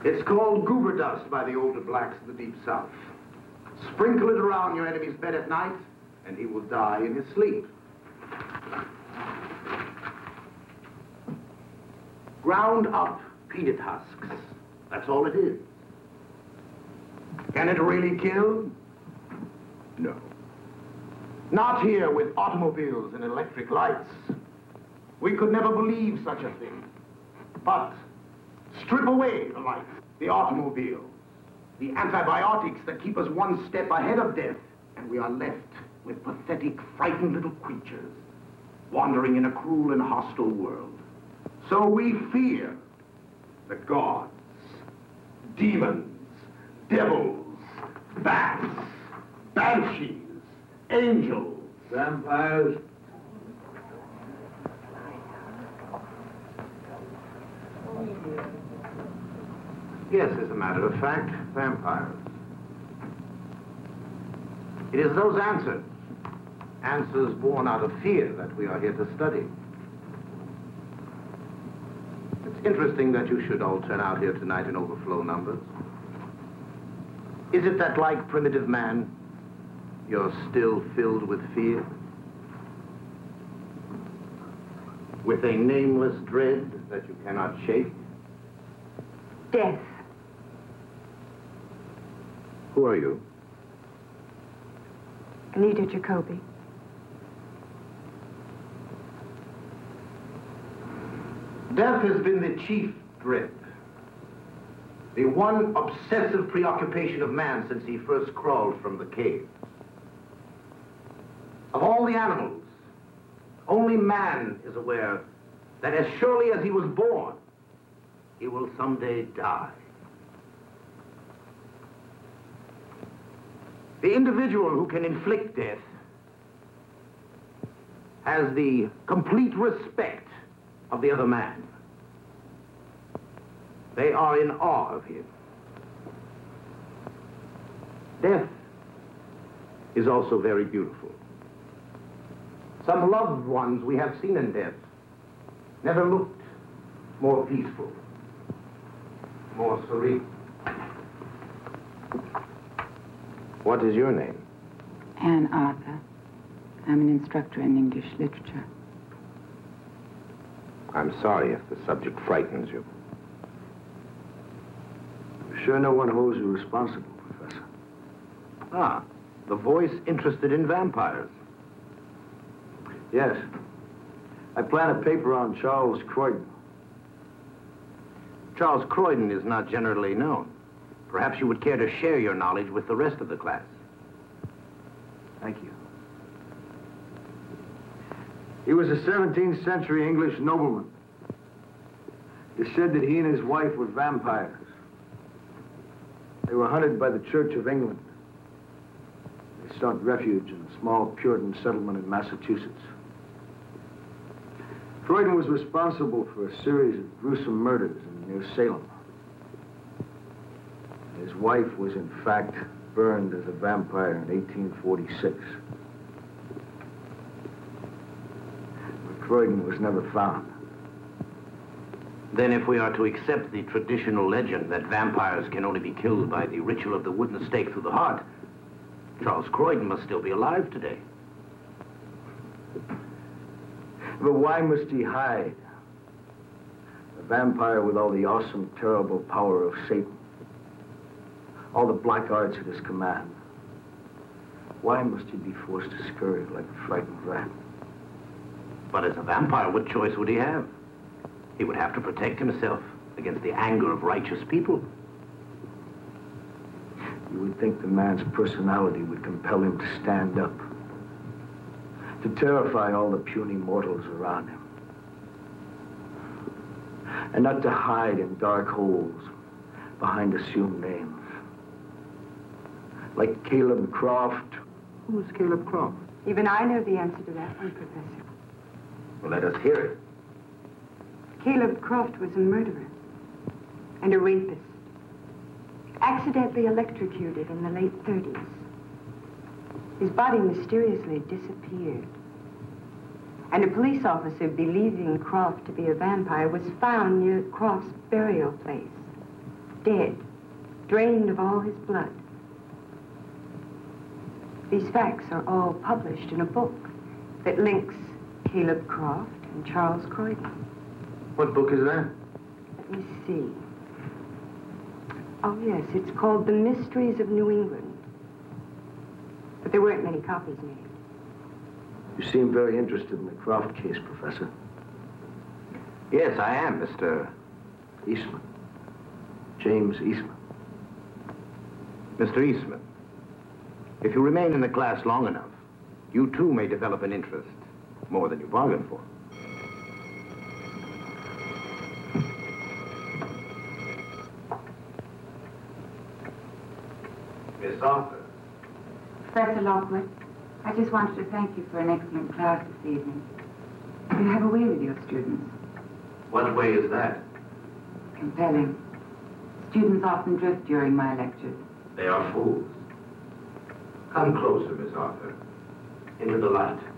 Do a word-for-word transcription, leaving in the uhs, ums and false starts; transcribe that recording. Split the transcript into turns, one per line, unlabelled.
It's called goober dust by the older blacks of the Deep South. Sprinkle it around your enemy's bed at night, and he will die in his sleep. Ground up peanut husks. That's all it is. Can it really kill? No. Not here with automobiles and electric lights. We could never believe such a thing. But strip away the lights, the automobiles, the antibiotics that keep us one step ahead of death, and we are left with pathetic, frightened little creatures wandering in a cruel and hostile world. So we fear the gods, demons, devils, bats, banshees, angels, vampires. Yes, as a matter of fact, vampires. It is those answers, answers born out of fear, that we are here to study. It's interesting that you should all turn out here tonight in overflow numbers. Is it that, like primitive man, you're still filled with fear? With a nameless dread that you cannot shake?
Death.
Who are you?
Anita Jacoby.
Death has been the chief dread, the one obsessive preoccupation of man since he first crawled from the cave. Of all the animals, only man is aware that as surely as he was born, he will someday die. The individual who can inflict death has the complete respect of the other man. They are in awe of him. Death is also very beautiful. Some loved ones we have seen in death never looked more peaceful, more serene. What is your name?
Anne Arthur. I'm an instructor in English literature.
I'm sorry if the subject frightens you.
I'm sure no one holds you responsible, Professor.
Ah, the voice interested in vampires.
Yes. I plan a paper on Charles Croydon.
Charles Croydon is not generally known. Perhaps you would care to share your knowledge with the rest of the class.
Thank you. He was a seventeenth century English nobleman. It is said that he and his wife were vampires. They were hunted by the Church of England. They sought refuge in a small Puritan settlement in Massachusetts. Croydon was responsible for a series of gruesome murders near Salem. His wife was, in fact, burned as a vampire in eighteen forty-six. But Croydon was never found.
Then if we are to accept the traditional legend that vampires can only be killed by the ritual of the wooden stake through the heart, Charles Croydon must still be alive today.
But why must he hide? A vampire with all the awesome, terrible power of Satan. All the black arts at his command. Why must he be forced to scurry like a frightened rat?
But as a vampire, what choice would he have? He would have to protect himself against the anger of righteous people.
You would think the man's personality would compel him to stand up, to terrify all the puny mortals around him, and not to hide in dark holes behind assumed names. Like Caleb Croft.
Who is Caleb Croft?
Even I know the answer to that one, Professor.
Well, let us hear it.
Caleb Croft was a murderer and a rapist. Accidentally electrocuted in the late thirties. His body mysteriously disappeared. And a police officer believing Croft to be a vampire was found near Croft's burial place. dead, drained of all his blood. These facts are all published in a book that links Caleb Croft and Charles Croydon.
What book is that?
Let me see. Oh, yes, it's called The Mysteries of New England. But there weren't many copies made.
You seem very interested in the Croft case, Professor.
Yes, I am, Mister
Eastman. James Eastman.
Mister Eastman, if you remain in the class long enough, you too may develop an interest, more than you bargained for. Miss Arthur.
Professor Lockwood, I just wanted to thank you for an excellent class this evening. You have a way with your students.
What way is that?
Compelling. Students often drift during my lectures.
They are fools. Come closer, Miss Arthur. Into the light.